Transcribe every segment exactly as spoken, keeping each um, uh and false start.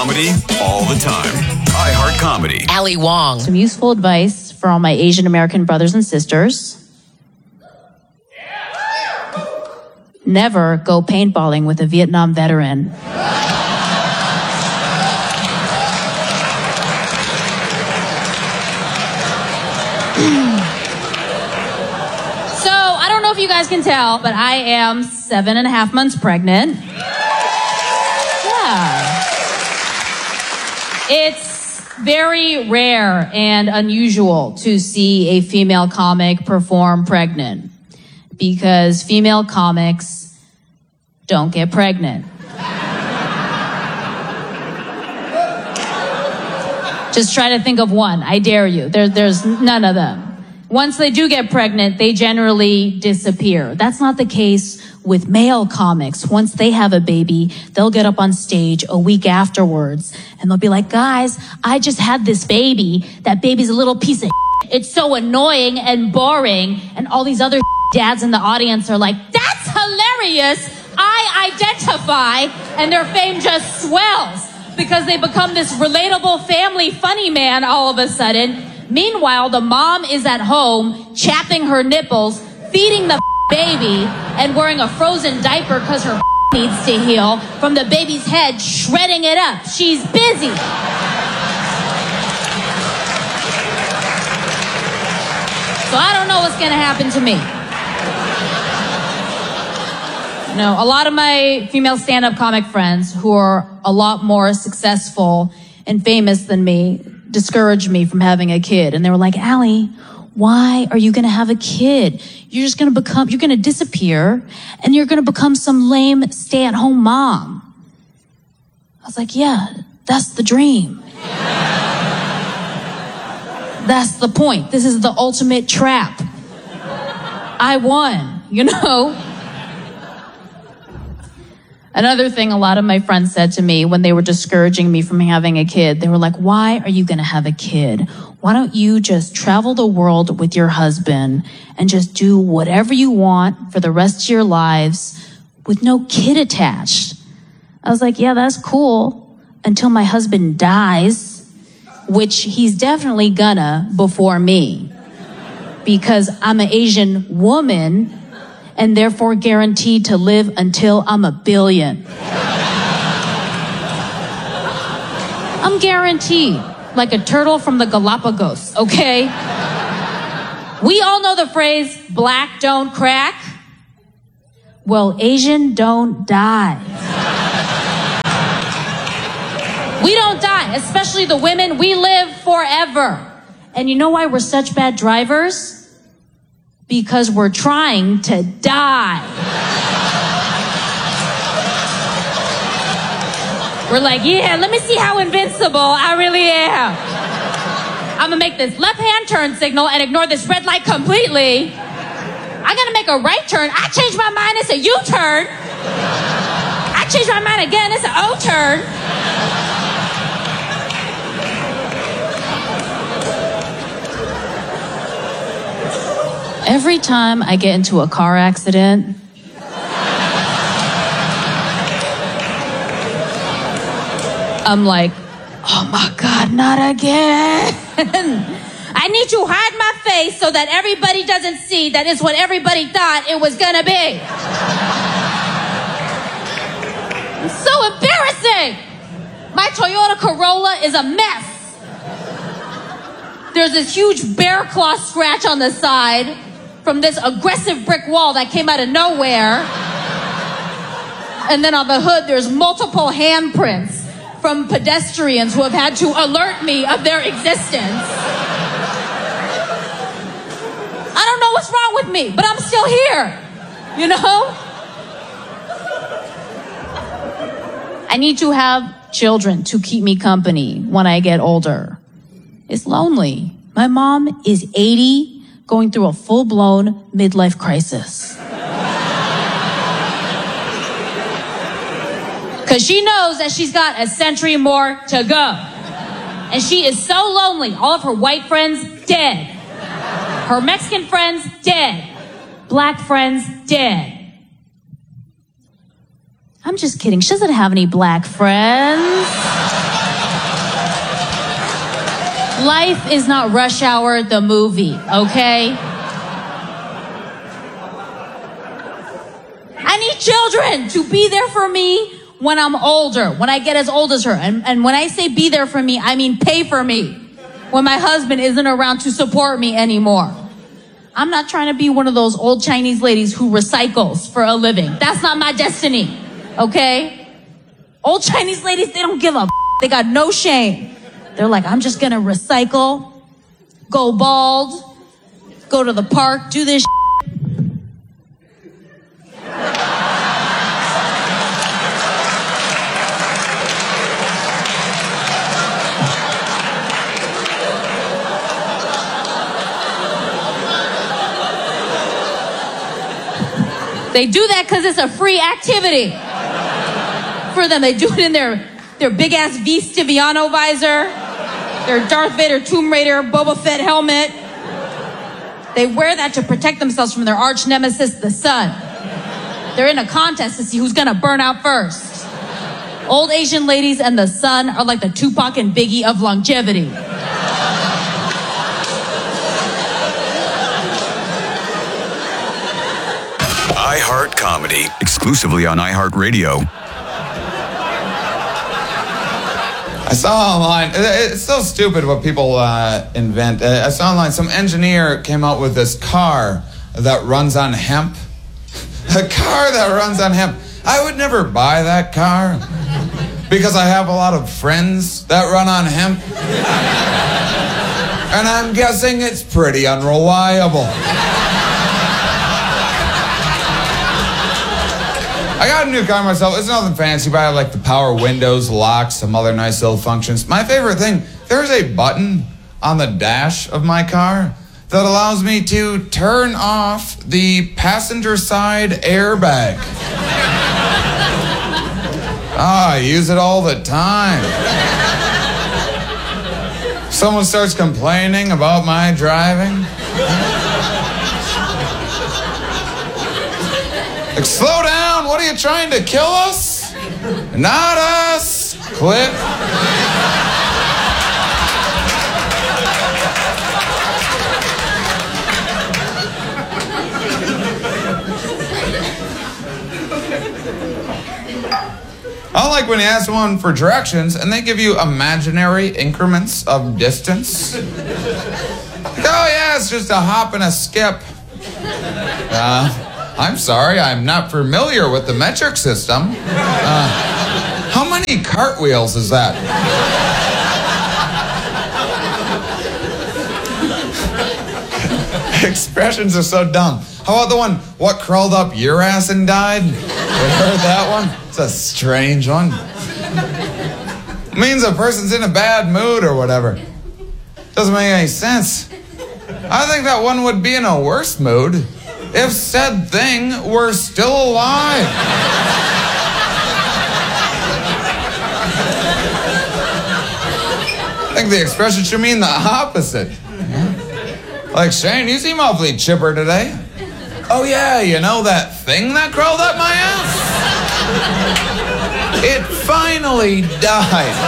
comedy all the time. iHeart Comedy. Ali Wong. Some useful advice for all my Asian American brothers and sisters. Never go paintballing with a Vietnam veteran. So I don't know if you guys can tell, but I am seven and a half months pregnant. Yeah. It's very rare and unusual to see a female comic perform pregnant because female comics don't get pregnant. Just try to think of one. I dare you. There, there's none of them. Once they do get pregnant, they generally disappear. That's not the case with male comics. Once they have a baby, they'll get up on stage a week afterwards and they'll be like, guys, I just had this baby. That baby's a little piece of shit. It's so annoying and boring. And all these other dads in the audience are like, that's hilarious. I identify, and their fame just swells because they become this relatable family funny man all of a sudden. Meanwhile, the mom is at home chapping her nipples, feeding the baby, and wearing a frozen diaper because her needs to heal from the baby's head, shredding it up. She's busy. So I don't know what's going to happen to me. No, a lot of my female stand-up comic friends who are a lot more successful and famous than me discouraged me from having a kid. And they were like, Ali, why are you going to have a kid? You're just going to become, you're going to disappear and you're going to become some lame stay-at-home mom. I was like, yeah, that's the dream. That's the point. This is the ultimate trap. I won, you know? Another thing a lot of my friends said to me when they were discouraging me from having a kid, they were like, why are you going to have a kid? Why don't you just travel the world with your husband and just do whatever you want for the rest of your lives with no kid attached? I was like, yeah, that's cool until my husband dies, which he's definitely gonna before me because I'm an Asian woman and therefore guaranteed to live until I'm a billion. I'm guaranteed, like a turtle from the Galapagos, okay? We all know the phrase, black don't crack. Well, Asian don't die. We don't die, especially the women. We live forever. And you know why we're such bad drivers? Because we're trying to die. We're like, yeah, let me see how invincible I really am. I'm gonna make this left-hand turn signal and ignore this red light completely. I'm gonna make a right turn. I changed my mind, it's a U-turn. I changed my mind again, it's an O-turn. Every time I get into a car accident, I'm like, oh my God, not again. I need to hide my face so that everybody doesn't see that it's what everybody thought it was gonna be. It's so embarrassing. My Toyota Corolla is a mess. There's this huge bear claw scratch on the side from this aggressive brick wall that came out of nowhere. And then on the hood, there's multiple handprints from pedestrians who have had to alert me of their existence. I don't know what's wrong with me, but I'm still here, you know? I need to have children to keep me company when I get older. It's lonely. My mom is eighty, going through a full-blown midlife crisis. Because she knows that she's got a century more to go. And she is so lonely. All of her white friends, dead. Her Mexican friends, dead. Black friends, dead. I'm just kidding. She doesn't have any black friends. Life is not Rush Hour, the movie, okay? I need children to be there for me when I'm older, when I get as old as her. And, and when I say be there for me, I mean pay for me when my husband isn't around to support me anymore. I'm not trying to be one of those old Chinese ladies who recycles for a living. That's not my destiny, okay? Old Chinese ladies, they don't give a f- They got no shame. They're like, I'm just gonna recycle, go bald, go to the park, do this shit. They do that because it's a free activity for them. They do it in their, their big-ass V. Stiviano visor, their Darth Vader, Tomb Raider, Boba Fett helmet. They wear that to protect themselves from their arch nemesis, the sun. They're in a contest to see who's going to burn out first. Old Asian ladies and the sun are like the Tupac and Biggie of longevity. iHeart Comedy, exclusively on iHeartRadio. I saw online, it's so stupid what people uh, invent. I saw online some engineer came out with this car that runs on hemp. A car that runs on hemp. I would never buy that car because I have a lot of friends that run on hemp. And I'm guessing it's pretty unreliable. I got a new car myself. It's nothing fancy, but I have like the power windows, locks, some other nice little functions. My favorite thing, there's a button on the dash of my car that allows me to turn off the passenger side airbag. Ah, I use it all the time. Someone starts complaining about my driving. Like, slow down, what are you trying to kill us? Not us. Clip. I like when you ask someone for directions and they give you imaginary increments of distance. Like, oh yeah, it's just a hop and a skip. Uh, I'm sorry, I'm not familiar with the metric system. Uh, how many cartwheels is that? Expressions are so dumb. How about the one, what crawled up your ass and died? You heard that one? It's a strange one. It means a person's in a bad mood or whatever. Doesn't make any sense. I think that one would be in a worse mood if said thing were still alive. I think the expression should mean the opposite. Like, Shane, you seem awfully chipper today. Oh yeah, you know that thing that crawled up my ass? It finally died.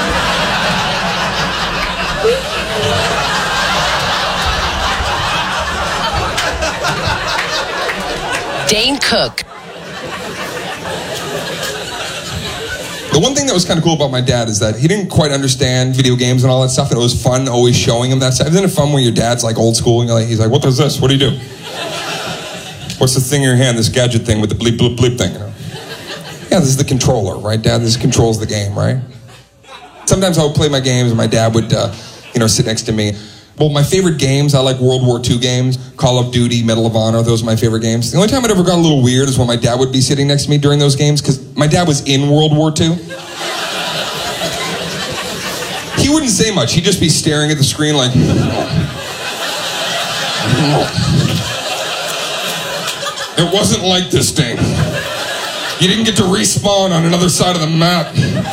Dane Cook. The one thing that was kind of cool about my dad is that he didn't quite understand video games and all that stuff, and it was fun always showing him that stuff. Isn't it fun when your dad's like old school and you're like, he's like, what is this? What do you do? What's the thing in your hand, this gadget thing with the bleep, bleep, bleep thing? You know? Yeah, this is the controller, right, Dad? This controls the game, right? Sometimes I would play my games and my dad would, uh, you know, sit next to me. Well, my favorite games, I like World War Two games, Call of Duty, Medal of Honor, those are my favorite games. The only time it ever got a little weird is when my dad would be sitting next to me during those games, because my dad was in World War Two. He wouldn't say much, he'd just be staring at the screen like... It wasn't like this thing. You didn't get to respawn on another side of the map.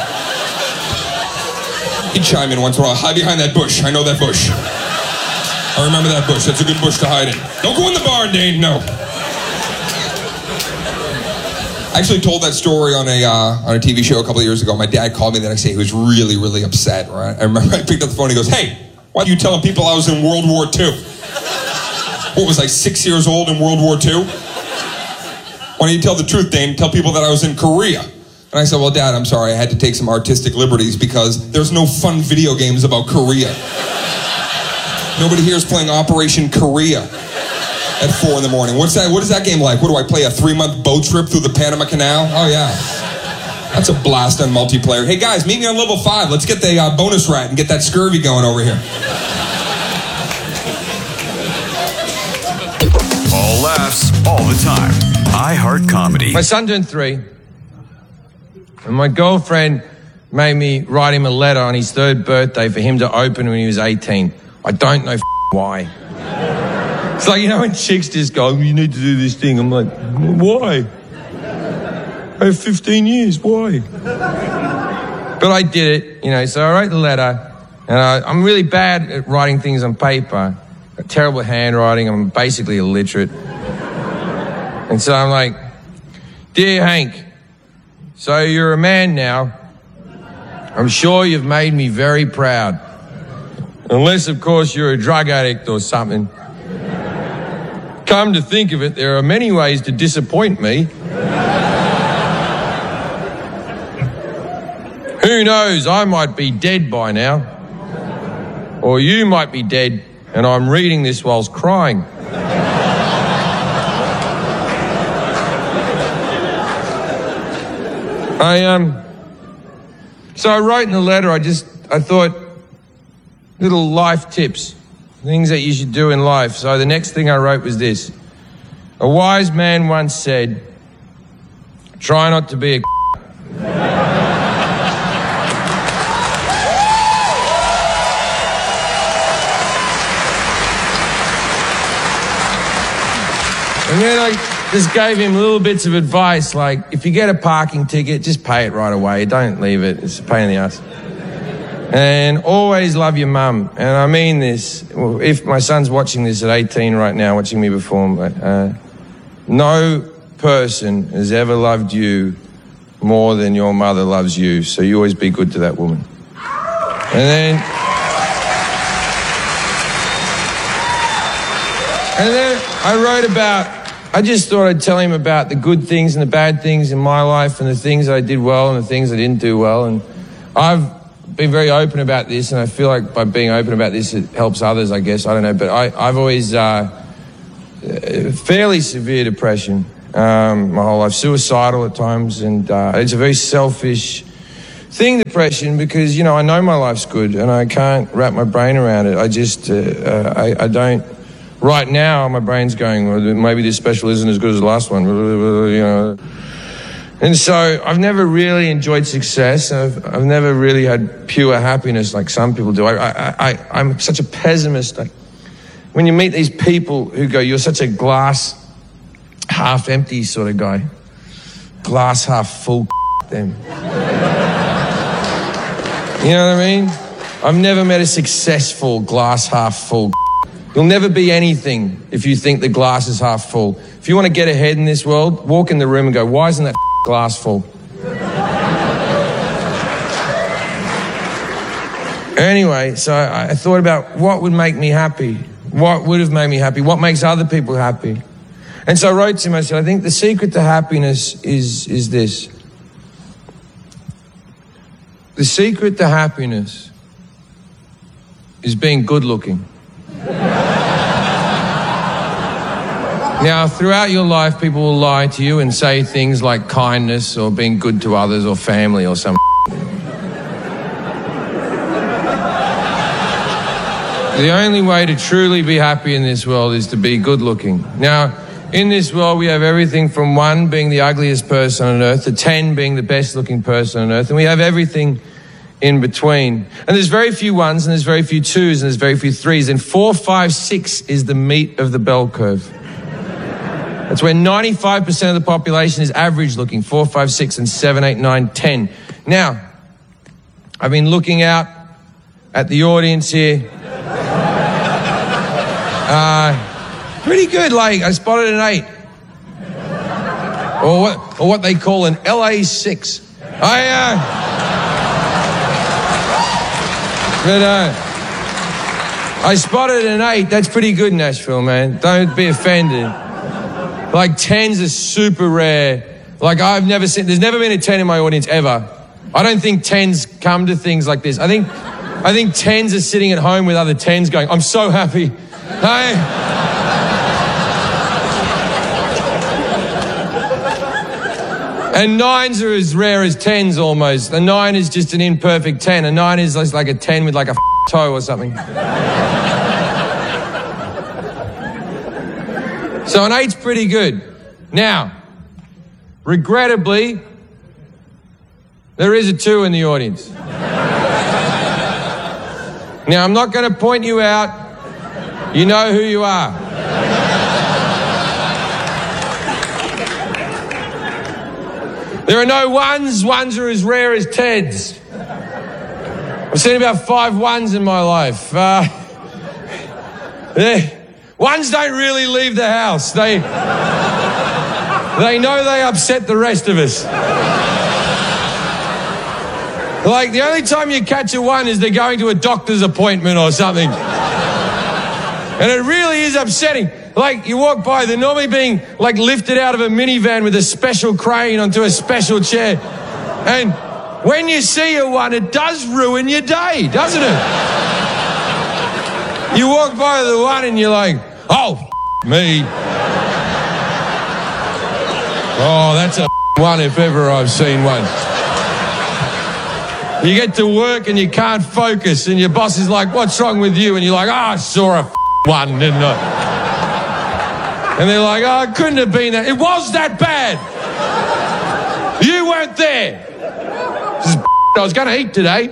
He'd chime in once in a while, hide behind that bush, I know that bush. I remember that bush. That's a good bush to hide in. Don't go in the barn, Dane. No. I actually told that story on a uh, on a T V show a couple of years ago. My dad called me the next day. He was really, really upset. Right? I remember I picked up the phone. He goes, "Hey, Why are you telling people I was in World War Two? What was I, six years old in World War Two? Why don't you tell the truth, Dane? Tell people that I was in Korea. And I said, well, Dad, I'm sorry, I had to take some artistic liberties because there's no fun video games about Korea. Nobody here is playing Operation Korea at four in the morning. What's that? What is that game like? What do I play, a three-month boat trip through the Panama Canal? Oh, yeah. That's a blast on multiplayer. Hey, guys, meet me on level five. Let's get the uh, bonus rat and get that scurvy going over here. All laughs, all the time. iHeart Comedy. My son turned three, and my girlfriend made me write him a letter on his third birthday for him to open when he was eighteen. I don't know f- why. It's like, you know, when chicks just go, you need to do this thing. I'm like, why? I have fifteen years, why? But I did it, you know, so I wrote the letter, and I, I'm really bad at writing things on paper. Got terrible handwriting, I'm basically illiterate. And so I'm like, dear Hank, so you're a man now. I'm sure you've made me very proud. Unless, of course, you're a drug addict or something. Come to think of it, there are many ways to disappoint me. Who knows, I might be dead by now. Or you might be dead, and I'm reading this whilst crying. I, um, so I wrote in the letter, I just, I thought, little life tips, things that you should do in life. So the next thing I wrote was this. A wise man once said, try not to be a And then I just gave him little bits of advice, like, if you get a parking ticket, just pay it right away. Don't leave it. It's a pain in the ass. And always love your mum. And I mean this. If my son's watching this at eighteen right now, watching me perform, uh, no person has ever loved you more than your mother loves you. So you always be good to that woman. And then... And then I wrote about, I just thought I'd tell him about the good things and the bad things in my life and the things I did well and the things I didn't do well. And I've been very open about this, and I feel like by being open about this, it helps others, I guess. I don't know. But I, I've always, uh, fairly severe depression um, my whole life, suicidal at times. And uh, it's a very selfish thing, depression, because, you know, I know my life's good and I can't wrap my brain around it. I just, uh, uh, I, I don't. Right now, my brain's going, well, maybe this special isn't as good as the last one, you know. And so I've never really enjoyed success. I've, I've never really had pure happiness like some people do. I, I, I, I'm such a pessimist. Like, when you meet these people who go, you're such a glass half empty sort of guy. Glass half full, them. You know what I mean? I've never met a successful glass half full. You'll never be anything if you think the glass is half full. If you want to get ahead in this world, walk in the room and go, why isn't that glass full? Anyway, so I, I thought about what would make me happy. What would have made me happy? What makes other people happy? And so I wrote to him, I said, I think the secret to happiness is, is this. The secret to happiness is being good looking. Now, throughout your life, people will lie to you and say things like kindness or being good to others or family or something. The only way to truly be happy in this world is to be good looking. Now, in this world, we have everything from one being the ugliest person on earth to ten being the best looking person on earth. And we have everything in between. And there's very few ones and there's very few twos and there's very few threes. And four, five, six is the meat of the bell curve. That's where ninety-five percent of the population is average looking. Four, five, six, and seven, eight, nine, ten. Now, I've been looking out at the audience here. Uh, pretty good, like, I spotted an eight. Or what, or what they call an L A six. I, uh... But, uh... I spotted an eight. That's pretty good, Nashville, man. Don't be offended. Like tens are super rare. Like I've never seen, there's never been a ten in my audience ever. I don't think tens come to things like this. I think, I think tens are sitting at home with other tens going, I'm so happy. Hey. And nines are as rare as tens almost. A nine is just an imperfect ten. A nine is like a ten with like a f- toe or something. So an eight's pretty good. Now, regrettably, there is a two in the audience. Now, I'm not going to point you out. You know who you are. There are no ones. Ones are as rare as tens. I've seen about five ones in my life. Uh, ones don't really leave the house. They, they know they upset the rest of us. Like, the only time you catch a one is they're going to a doctor's appointment or something. And it really is upsetting. Like, you walk by, they're normally being, like, lifted out of a minivan with a special crane onto a special chair. And when you see a one, it does ruin your day, doesn't it? You walk by the one and you're like, oh, f- me. Oh, that's a one if ever I've seen one. You get to work and you can't focus and your boss is like, what's wrong with you? And you're like, oh, I saw a f- one, didn't I? And they're like, oh, it couldn't have been that. It was that bad. You weren't there. This is I was going to eat today.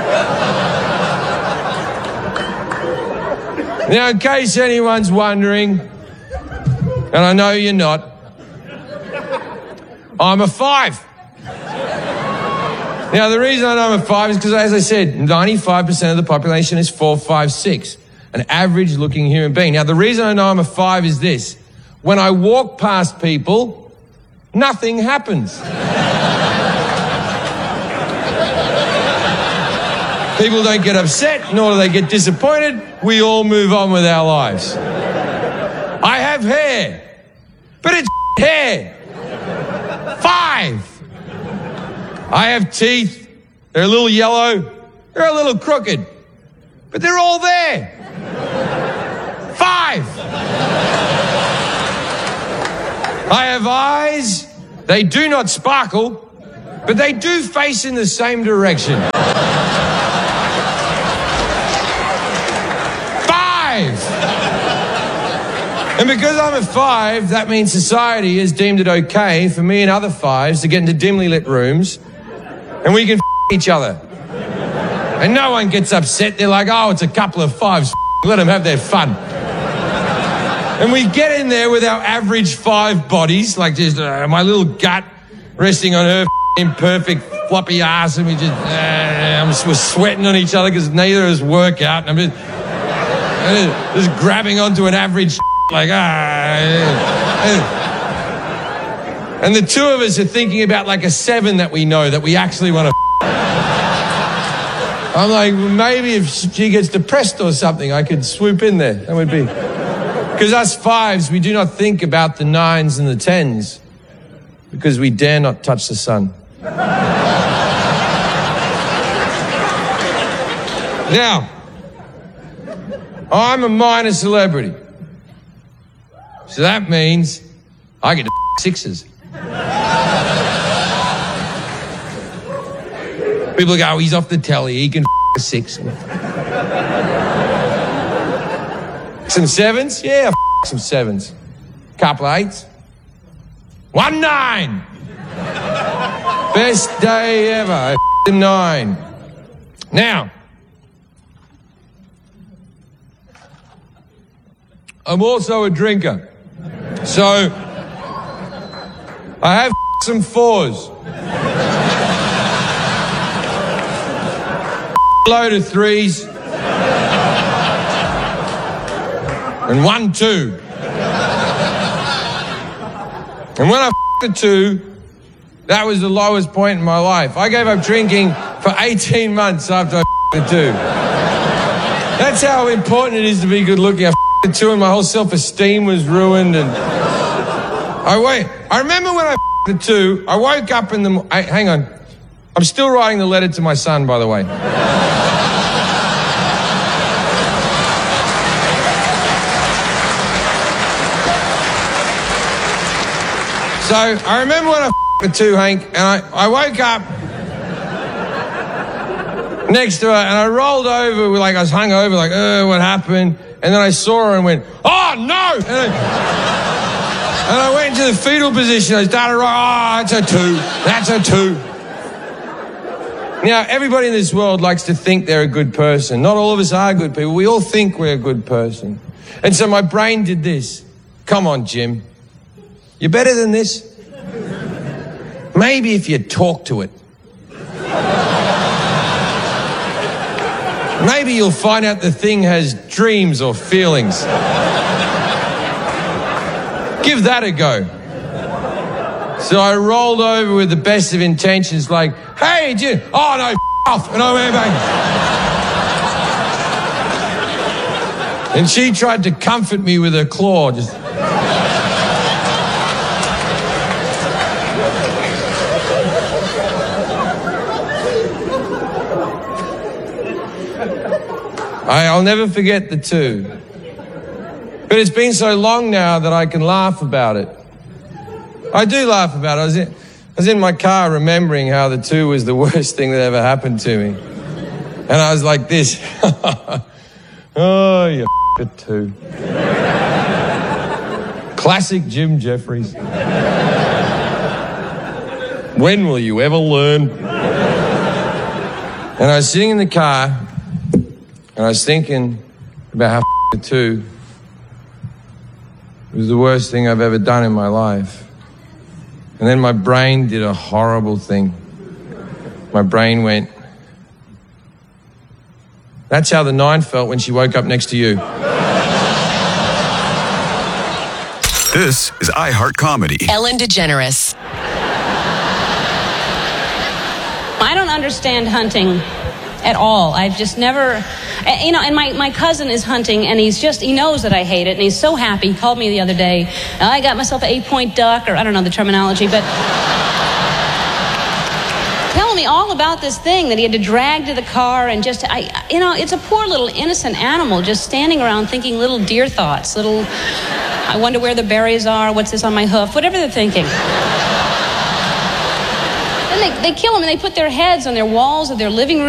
Now, in case anyone's wondering, and I know you're not, I'm a five. Now, the reason I know I'm a five is because, as I said, ninety-five percent of the population is four, five, six, an average-looking human being. Now, the reason I know I'm a five is this. When I walk past people, nothing happens. People don't get upset, nor do they get disappointed. We all move on with our lives. I have hair, but it's hair. Five. I have teeth. They're a little yellow. They're a little crooked. But they're all there. Five. I have eyes. They do not sparkle, but they do face in the same direction. Five. And because I'm a five, that means society has deemed it okay for me and other fives to get into dimly lit rooms and we can f*** each other. And no one gets upset. They're like, oh, it's a couple of fives. Let them have their fun. And we get in there with our average five bodies, like just uh, my little gut resting on her imperfect floppy ass, and we just, uh, we're sweating on each other because neither of us work out. And I'm just, uh, just grabbing onto an average like, ah. Uh, and the two of us are thinking about like a seven that we know that we actually want to. I'm like, well, maybe if she gets depressed or something, I could swoop in there. That would be. Because us fives, we do not think about the nines and the tens because we dare not touch the sun. Now, I'm a minor celebrity. So that means I get to sixes. People go, oh, he's off the telly, he can a six. Some sevens? Yeah, some sevens. Couple of eights. One nine. Best day ever. Nine. Now, I'm also a drinker. So, I have some fours. Load of threes. And one two. And when I f***ed a two, that was the lowest point in my life. I gave up drinking for eighteen months after I f***ed a two. That's how important it is to be good looking. I f***ed the two and my whole self-esteem was ruined. And I wait. I remember when I f***ed the two, I woke up in the... Mo- I, hang on. I'm still writing the letter to my son, by the way. So I remember when I f***ed the two, Hank, and I, I woke up next to her and I rolled over, like I was hung over, like, oh, what happened? And then I saw her and went, oh, no! And I, and I went into the fetal position. I started, oh, that's a two. That's a two. Now, everybody in this world likes to think they're a good person. Not all of us are good people. We all think we're a good person. And so my brain did this. Come on, Jim. You're better than this. Maybe if you talk to it. Maybe you'll find out the thing has dreams or feelings. Give that a go. So I rolled over with the best of intentions, like, hey, Jim. Oh, no, f*** off. And I went back. And she tried to comfort me with her claw, just... I, I'll never forget the two. But it's been so long now that I can laugh about it. I do laugh about it. I was in, I was in my car remembering how the two was the worst thing that ever happened to me. And I was like this. Oh, you f***ed two. Classic Jim Jeffries. When will you ever learn? And I was sitting in the car and I was thinking about how f***ed two was the worst thing I've ever done in my life. And then my brain did a horrible thing. My brain went, that's how the nine felt when she woke up next to you. This is iHeart Comedy. Ellen DeGeneres. I don't understand hunting at all. I've just never, you know, and my, my cousin is hunting and he's just, he knows that I hate it and he's so happy. He called me the other day. I got myself an eight-point duck, or I don't know the terminology, but telling me all about this thing that he had to drag to the car and just, I, you know, it's a poor little innocent animal just standing around thinking little deer thoughts, little, I wonder where the berries are, what's this on my hoof, whatever they're thinking. Then they, they kill them and they put their heads on their walls of their living room.